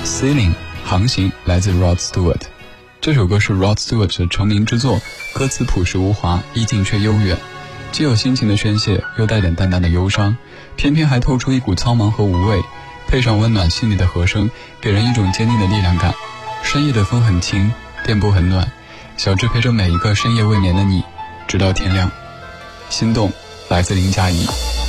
Sailing 航行来自 Rod Stewart， 这首歌是 Rod Stewart 的成名之作，歌词朴实无华，意境却悠远，既有心情的宣泄，又带点淡淡的忧伤，偏偏还透出一股苍茫和无畏，配上温暖细腻的和声，给人一种坚定的力量感。深夜的风很轻，电波很暖，小智陪着每一个深夜未眠的你，直到天亮。心动来自林佳怡。